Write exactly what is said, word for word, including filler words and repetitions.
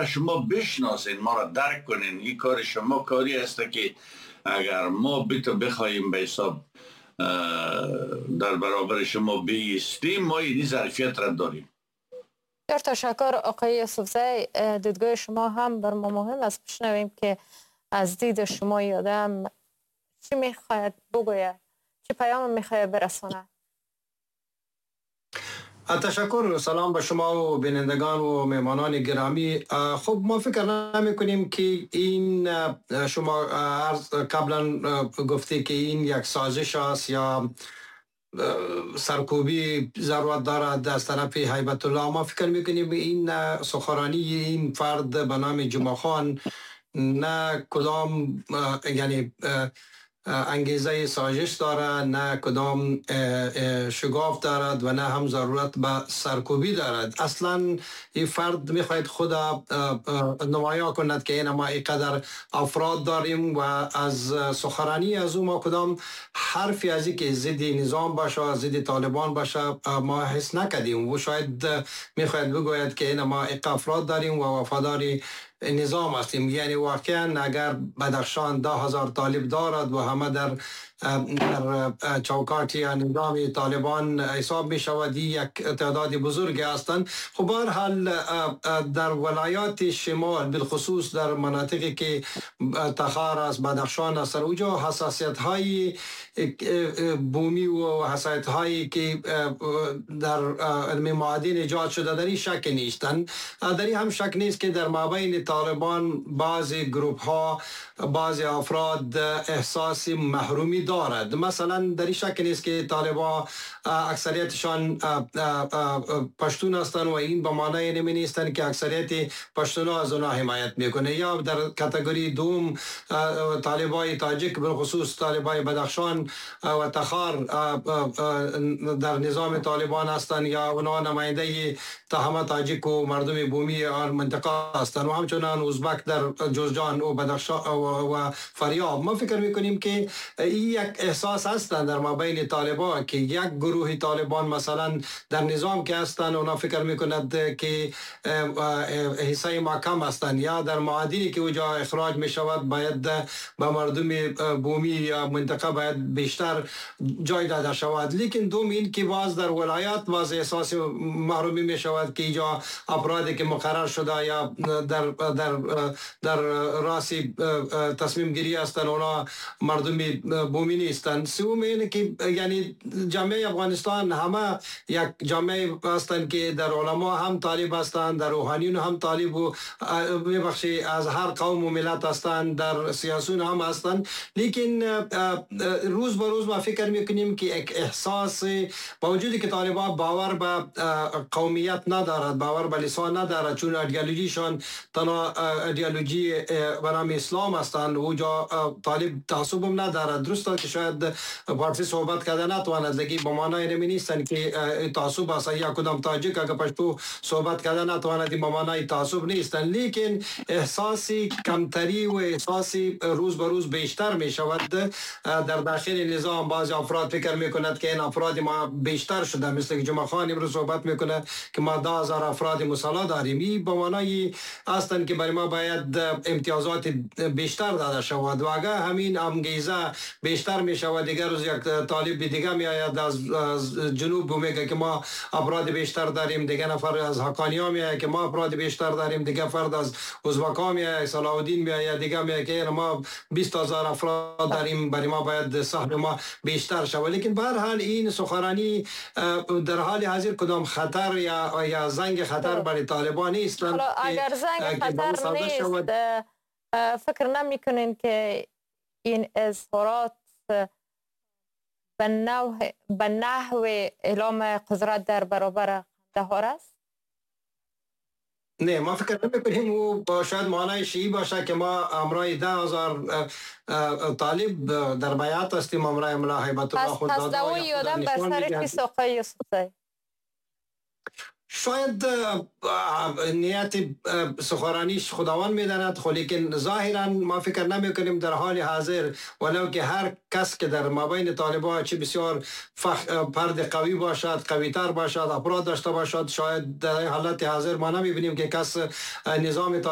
را شما بشناسین، ما را درک کنین. این کار شما کاری است که اگر ما بتو بخواهیم به حساب در برابر شما بیستیم، ما این ظرفیت را داریم. در تشکر آقای یوسفزی. دیدگاه شما هم بر ما مهم است بشنویم که از دید شما یادم چی میخواید بگوید، چه پیام میخواید برساند؟ تشکر. سلام به شما و بینندگان و مهمانان گرامی. خب ما فکر نمی کنیم که این شما قبلا گفته که این یک سازش است یا سرکوبی ضرورت دارد از طرف هیبت الله. ما فکر میکنیم این سخنرانی این فرد به نام جمعه خان نه کدام یعنی انگیزه سازش دارد، نه کدام شگاف دارد و نه هم ضرورت به سرکوبی دارد. اصلا این فرد میخواید خود نمایان کند که این ما اینقدر افراد داریم و از سخنرانی از او ما کدام حرفی از این که ضد نظام باشه، ضد طالبان باشه ما حس نکردیم. و شاید میخواید بگوید که این ما اینقدر افراد داریم و وفاداری نظام هستیم. یعنی واقعا اگر بدخشان ده هزار طالب دارد و همه در در چوکاتی نظام طالبان حساب می شود، یک تعداد بزرگ هستند. خب هر حال در ولایات شمال بالخصوص در مناطقی که تخار است، بدخشان است، اوجا حساسیت های بومی و حساسیت هایی که در علم معادن ایجاد شده در این شک نیستند. در این هم شک نیست که در مابین طالبان بعضی گروپ ها، بعضی افراد احساس محرومی دارد. مثلا در این شک نیست که طالبان اکثریتشان پشتون هستند و این به معنای نمی نیستند که اکثریت پشتون ها از اونها حمایت میکنه. یا در کاتگوری دوم طالبای تاجیک بالخصوص طالبای بدخشان و تخار در نظام طالبان هستند یا اونها نماینده همه تاجیک و مردم بومی آن منطقه هستند و همچنان ازبک در جوزجان و بدخشان و فریاب. ما فکر میکنیم که این یک احساس هستند در مابین طالبان که یک گروه طالبان مثلا در نظام که هستند اونا فکر میکند که حصه ما کم هستند یا در معادنی که اوجا اخراج میشود باید به مردم بومی یا منطقه باید بیشتر جای داده شود. لیکن دوم این که باز در ولایات باز احساس محرومی میشود که اینجا افرادی که مقرر شده یا در در در راسی تصمیم گیری هستند اونا مردم بومی نیستند. سوم اینه که یعنی جامعه افغانستان همه یک جامعه هستند که در علما هم طالب هستند، در روحانیون هم طالب و ببخشی از هر قوم و ملت هستند، در سیاسیون هم هستند. لیکن روز به روز ما فکر میکنیم که یک احساس با وجودی که طالبان باور به قومیت ندارد، باور به لسان ندارد، چون ایدئولوژیشان تنها ایدئولوژی به نام اسلام هستند و جا طالب تعصب هم ندارد. درسته که شاید فارسی صحبت کردن نتواند، لیکن به معنای نمی نیستند که تعصب است. یا کدام تاجیک اگر پشتو صحبت کردن نتواند به معنای تعصب نیستند. لیکن احساسی کمتری و احساسی روز به روز بیشتر می شود در داخل نظام. بعض افراد فکر می کند که این افراد ما بیشتر شده، مثل که جمعه خان امروز صحبت می کند که ما ده هزار افراد مسلح داریم. این به معنای هستند که برای ما باید امتیازات بیشتر داده شود و اگر همین انگیزه بیشتر می شود دیگر روز یک طالب دیگه می آید از جنوب میگه که ما افراد بیشتر داریم، دیگه نفر از حقانیا می آید که ما افراد بیشتر داریم، دیگه فرد از ازبکا می آید، صلاح الدین می آید دیگه می آید که ما بیست هزار افراد داریم، برای ما باید سهم ما بیشتر شود. لیکن به هر حال این سخنرانی در حال حاضر کدام خطر یا یا زنگ خطر برای طالبان نیست. اگر زنگ خطر نیست فکر نمی کنین که این اظهارات به نحو به نحو اعلام قدرت در برابر قندهار است؟ نه، ما فکر نمی کنیم و شاید معنای شیعی باشه که ما امرای ده هزار طالب در بیعت هستیم امرای ملا هیبت الله خود داده. پس دوای یادم بر سر چیست آقای یوسفزی؟ شاید نیت سخنرانیش خداوند میداند، خو لیکن ظاهرا ما فکر نمی کنیم در حال حاضر ولو که هر کس که در مابین طالبان چه بسیار فرد قوی باشد، قوی تر باشد، افراد داشته باشد، شاید در حالت حاضر ما نمی بینیم که کس نظام